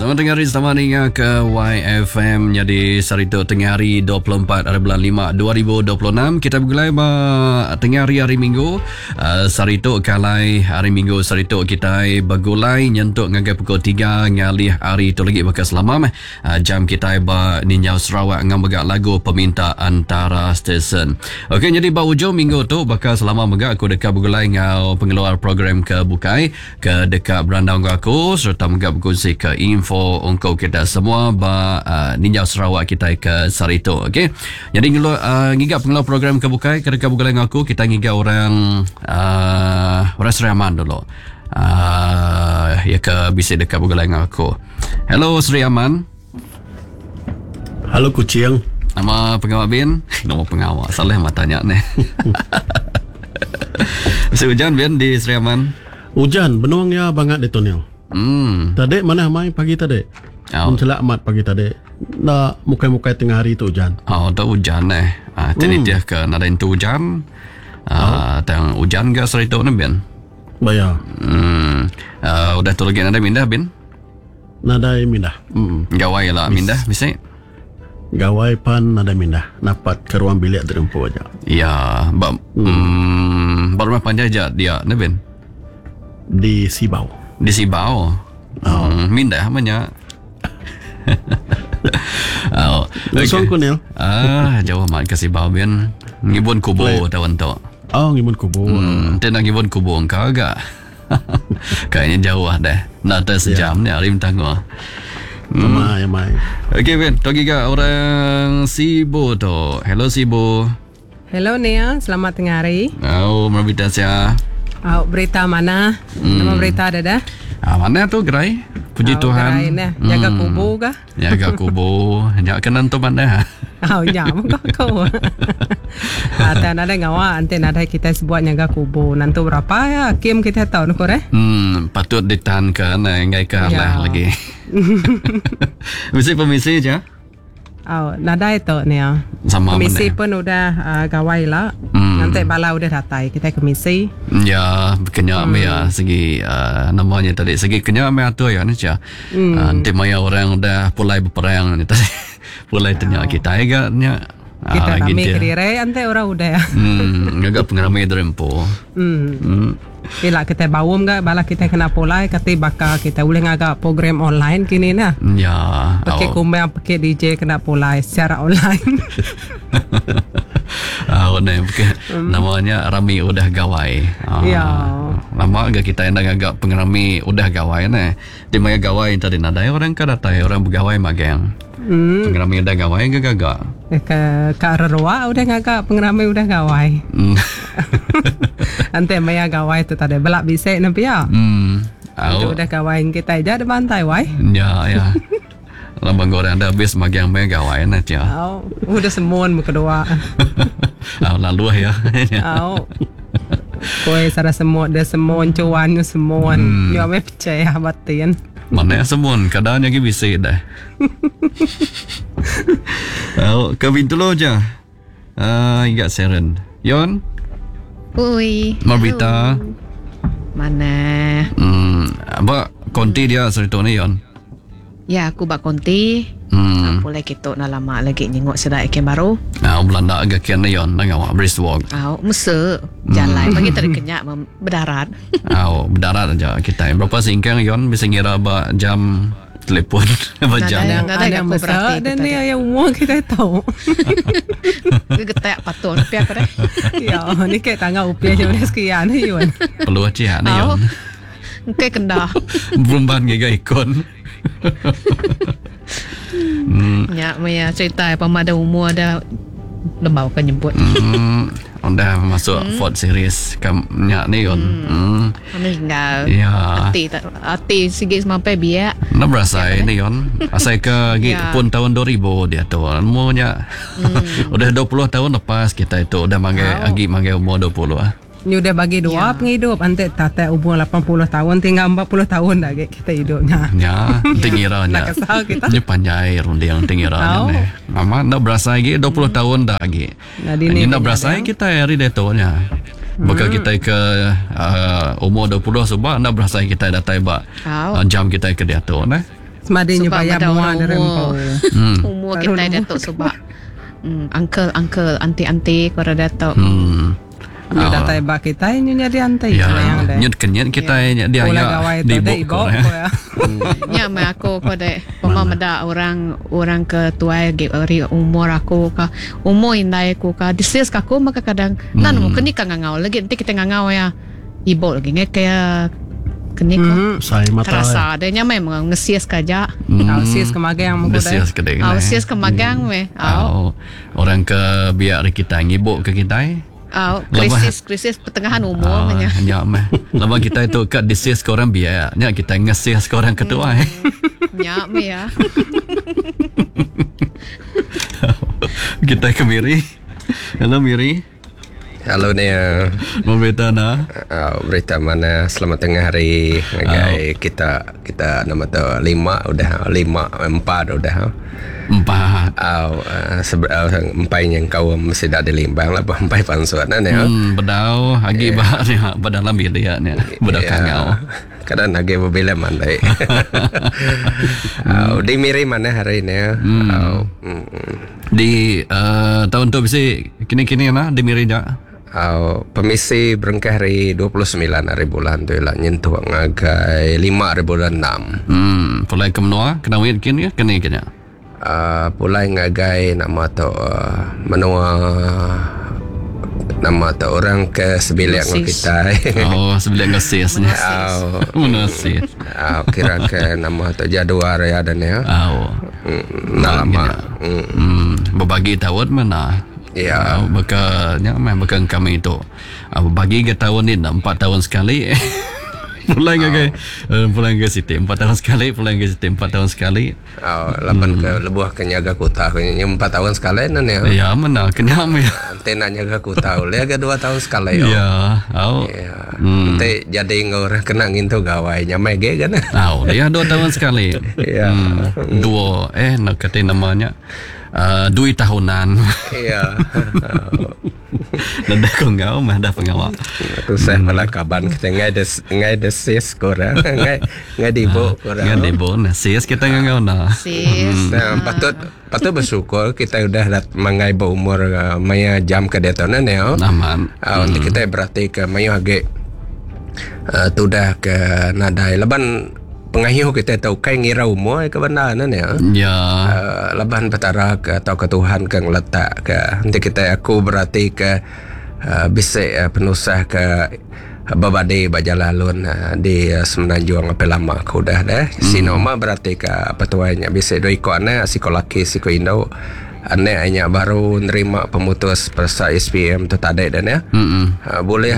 Selamat tengah hari sama dengan ke YFM. Jadi Sarito tengah hari 24 hari bulan 5 2026. Kita bergulai tengah hari Minggu. Sarito kalai hari Minggu Sarito kita bergulai nyentuk ngagai pukul 3 ngalih hari tu lagi bakal selamam. Jam kita Ninjau Sarawak ngambagak lagu peminta antara stesen. Okey, jadi hujung minggu tu bakal selama megak aku dekat bergulai ngau pengeluar program ke Bukai ke dekat berandang aku serta megak berkongsi ke info untuk kita semua Ninjau Sarawak kita ke Sarito. Okey. Jadi ngigap pengeluar program ke Bukai ke dekat bergulai dengan aku, kita ngigap orang Sri Aman dulu. Ya ke bisik dekat bergulai dengan aku. Hello Sri Aman. Halo Kucing. Nama pengawal Bin? Nama pengawal. Salah matanya ni. Masih hujan Bin di Sri Aman? Hujan, benuangnya banget di Tunil. Tadi mana main pagi tadi? Mencelak amat pagi tadi. Nak mukai-mukai tengah hari tu hujan. Oh, tu hujan eh. Tadi dia ke nada itu hujan. Tang hujan ke Sarito ni Bin? Bayar. Udah tu lagi nada mindah Bin? Nada mindah. Gawai lah mindah bisa. Gawai pan nada mindah. Dapat ke ruang bilik terempu aja. Ya, baru panjang aja dia ni Bin? Di Sibau. Di Sibau. Mindah banyak. Langsung Kunil. Jauh amat ke Sibau Bin. Ngibun kubu tawan tu. Ngibun kubu. Nak ngibun kubu engkau agak. Kayaknya jauh dah. Nak sejam ni Arim tangguh. Mai. Okey Ben, togi ke orang Sibu tu. Hello Sibu. Hello Nia, selamat tengah hari. Merbita sia. Berita mana? Nama berita ada dah? Mana tu gerai? Puji Tuhan. Gerai ni, jaga kubu kah? Jaga kubu. Jangan kenan tu mana? Jangan kau. Ada ngawa, nanti ada kita sebuat jaga kubu. Nanti berapa ya? Kim kita tahu nak koreh? Patut ditahan ke, ngai ke lah lagi. Misi je. Nada itu ni ya. Sama komisi pun udah gawai lah. Nanti bala udah datai kita komisi. Ya, kenyak ya segi namanya tadi segi kenyak me atu ya ni cia. Nanti maya orang udah pulai berperang ni tadi. Pulai tanya kita agaknya. Kita kami kediri nanti orang udah ya. Agak pengeramai derempo. Bila kita bawum gak, bala kita kena pulai, kata bakal kita boleh ngagak program online kini nah. Ya. Pakai kumbang, pakai DJ kena pulai secara online. Namanya Rami udah gawai. Ya. Lama agak kita yang agak pengerami udah gawai nah. Di maya gawai tadi nada orang kan datai orang bergawai magang. Pengerami udah gawai gagak. Ke Rerwa udah ngagak pengerami udah gawai. Nanti maya gawai tu tadi belak bisik nampi ya. Udah gawai kita aja di pantai wai. Ya. Lambang goreng ada habis magang maya gawai nanti ya. Udah semuan muka doa. Lalu ya. Koi sara semua dah semuan cuannya semuan. Yo me percaya batin. Mana semuan kadang lagi bisa dah. Kevin dulu aja. Ingat Seren. Yon. Oi. Marbita. Mana? Apa konti dia cerita ni Yon? Ya, aku bak konti. Boleh kita nak lama lagi nyengok sedap ikan baru. Belanda agak kian ni Yon, nak awak Briswalk. Musa jalan bagi terkenyak berdarat. Berdarat aja kita. Berapa singkang Yon bisa ngira ba jam telefon berjam. Ada yang besar dan ni yang umur kita tahu. Getak patut rupiah pada. Ya, ni kayak tangga rupiah je udah sekian ni Yon. Perlu aja ni Yon. Kayak kendah. Berumban gaya ikon. Ya, Maya cerita pemada umur ada lembau kan jemput. Dah masuk Ford Series kamnya ni Yon. Ini tinggal. Ya. Hati sikit sampai biak. Nak berasa ni Yon. Asal ke pun tahun 2000 dia tu. Umurnya udah 20 tahun lepas kita itu udah manggil umur 20 Ni udah bagi dua penghidup. Nanti tata umur 80 tahun tinggal 40 tahun lagi kita hidupnya. Ya, tingiranya. Nak kesal kita. Ni panjai runding tingiranya ni. Mama nak berasa lagi 20 tahun dah lagi. Ni nak berasa kita hari detonya. Bakal kita ke umur 20 sebab nak berasa kita dah tiba jam kita ke dia tu nah. Semadinya Sebab bayar ada muat orang dari umur. empau. Umur kita datuk sebab uncle, auntie kau datuk. Nyo data iba kita ini jadi antai Ya, yang deh. nyut kenyat kita dia Pula ya gawai di tu deh bok ibo ko. ya. Ya, aku kau dek pema meda orang ketua ri umur aku ka umur indai aku ka disis aku maka kadang nan mo kini ka ngangau lagi nanti kita ngangau ya ibo lagi kayak kini ko Saya mata. terasa adanya memang ngesias kaja Sis kemaga yang muka deh. Besias kedai. sias kemagang me Orang ke biar kita ngibuk ke kita. krisis pertengahan umur nya Ya mah. Lama kita itu kat disis ke orang biar. Nya kita ngesias ke orang ketua. nya me ya Kita ke Miri. Halo Miri. Halo Nia. Berita na. Berita mana selamat tengah hari. Kita nama tu 4 udah. 4. Empai yang kau mesti dah dilimbang lah empai pansuan Nia. Bedau agi bah ni pada dalam dia ni. Bedau kangau. Kadang lagi berbila mandai. Di Miri mana hari ni? Di tahun tu bisi kini-kini na di Miri dah. Pemisi berengkah hari 29 hari bulan tu lah nyentuh ngagai 5 hari bulan 6. Pulai ke menua kena wait kini kena. Pulai ngagai nama tu menua nama tu orang ke sebilik dengan kita. Oh, sebelah ngasisnya. Menasih. Kira ke nama tu jaduar ya dan ya. Lama. Berbagi tahun mana? Ya. Bukan kami itu. Bagi ke tahun ni 4 tahun sekali. Pulang ke Siti 4 tahun sekali. Pulang ke Siti 4 tahun sekali. Lapan ke lebuh ke nyaga kota. 4 tahun sekali nan ya. Ya mana kenyam ya. Antena nyaga kota. Oleh ke 2 tahun sekali ya. Ya. Nanti jadi ngor kena ngintu gawai nyamai ge kan. Dia 2 tahun sekali. Ya. 2 nak kata namanya. 2 tahunan. Ya. Dah kau ngau mah dah pengawal. Tu saya malah kaban kita ngai des sis korang ngai dibo korang. Ngai dibo nah sis kita ngau na. sis Patut bersyukur kita udah mengai berumur maya jam ke detonan ya. Aman. Untuk kita berarti ke maya age tu dah ke nadai leban pengahiu kita tahu kai ngira umur kebenaran ya. Ya. Leban petara ke atau ke Tuhan ke ngeletak ke nanti kita aku berarti ke bisik penusah ke babade bajalalun di semenanjung apa lama aku dah sinoma berarti ke apa tuanya bisik do iko ana siko laki siko indo ane hanya baru nerima pemutus persa SPM tu tadi dan ya. Boleh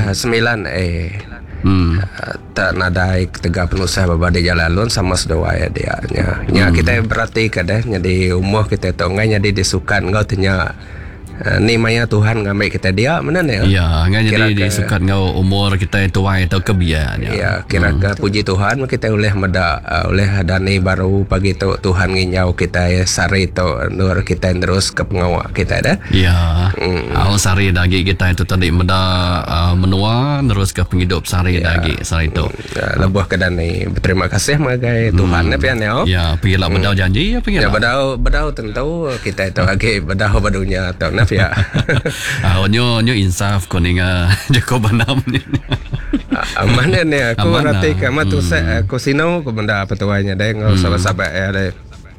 9 tak nadai ketiga penusah babade jalalun sama sedoa ya dia nya kita berarti kadang jadi umur kita tu ngai jadi disukan ngau tanya ni maya Tuhan ngambil kita dia mana ya. Ya, ngai jadi disukan ngau umur kita itu wai atau kebiaannya. Ya, kira puji Tuhan kita oleh meda oleh dani baru pagi tu Tuhan nginyau kita ya sari tu nur kita terus ke pengawak kita dah. Ya. Sari dagi kita itu tadi meda menua terus ke penghidup sari dagi sari itu. Lebuh ke dani berterima kasih magai Tuhan pian ya. Ya, pergilah bedau janji ya pergilah. Ya bedau tentu kita itu lagi bedau badunya tu ya. Nyo insaf kuninga Joko Banam ni. Mana ni aku berarti kamu tu aku sino aku benda petuanya deh ngau sahabat-sahabat ya deh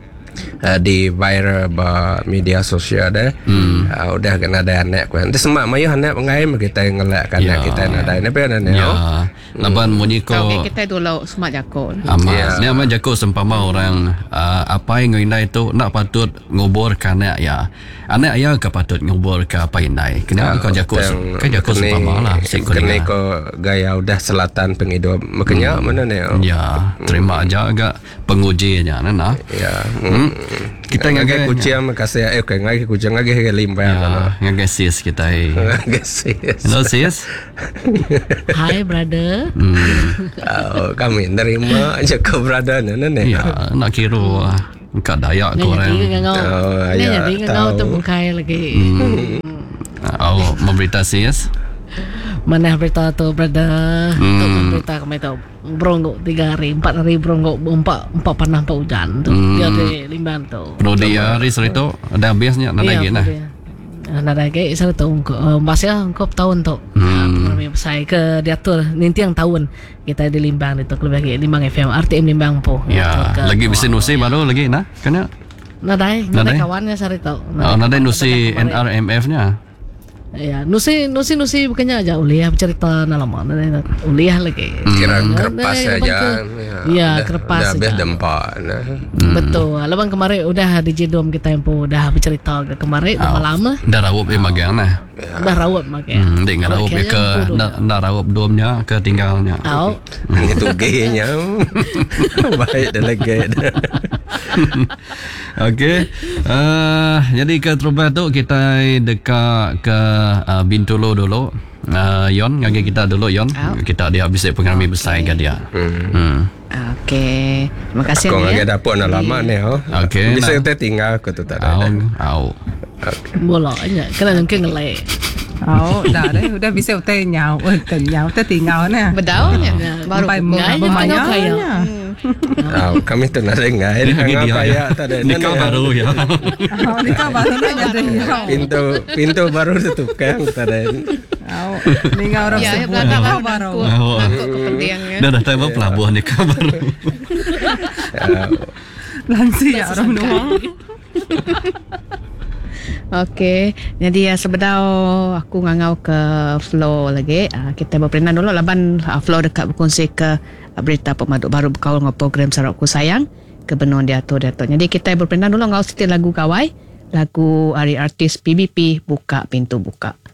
di viral media sosial deh. Udah kena ada anak kan. Terus mak mayu anak pengai kita ngelak anak kita ada ini apa ni? Ya. Laban munyiko. Kau kita dulu semak jako. Ni amat jako sempama orang apa yang ngindai itu nak patut ngubur kana ya. Anak ya ke patut ngubur ke apa indai. Kena kau jako sempama lah. Kena kau gaya udah selatan penghidup makanya mana ni? Ya. Terima aja agak pengujinya nana. Ya. Kita ngagai kucing makasih ngagai kucing ngagai limbah. Ngagai sis kita. Ngagai sis. Hello sis. Hi brother. Kami nerima aja ke brother ni. Ya, nak kira kat Dayak korang. Ni jadi ngau tu bukai lagi. Memberita sis. Mana berita tu brother. Tu berita kami tu berongkok 3 hari 4 hari berongkok 4 panas 4 hujan tu. Dia di limbang tu. Pro dia hari serito ada biasnya nak lagi nah. Nak lagi saya tahu masih kop tahun tu. Kami saya ke diatur nanti yang tahun kita di limbang itu lebih lagi Limbang FM RTM Limbang po. Ya, lagi bisa nusi baru lagi nah. Kena nadai kawannya saya tahu. Nadai nusi NRMF-nya. Ya, nusi bukannya aja uliah bercerita lama uliah lagi. Kira kerpas saja. Ya, kerpas. Dah habis dempak. Betul. Labang kemarin udah di Jedom kita yang udah bercerita ke kemarin lama. Dah rawup magang nah. Dah rawup magang. Dek rawup ke dah rawup domnya ke tinggalnya. Itu gaynya. Baik dah lagi. Okey. Jadi ke Trubah tu kita dekat ke Bintulu dulu. Yon ngagi kita dulu Yon. Kita dia habis pengalaman besar ke dia. Okey. Terima kasih Kau ya. ngagi dapur nak lama ni Okey. Bisa kita tinggal aku tu tak ada. Bolanya kena mungkin ngelai. Dah deh, udah bisa utai nyau, tinggal nah. Berdaunnya baru bermainnya. Kami tu nak dengar kaya tak ada. Nikah baru ya. Nikah baru ada. Pintu baru tutup kan tak ada. Nikah orang sebut baru. Dah tahu pelabuhan nikah baru. Lansia orang nuang. Okey, jadi sebenarnya aku ngangau ke Flow lagi. Kita berperindah dulu laban Flow dekat berkongsi ke berita pemaduk baru berkawal dengan program Sarawakku Sayang ke Benua Diatur. Jadi kita berperindah dulu ngau setir lagu Kawai, lagu Ari Artis PBP Buka Pintu Buka.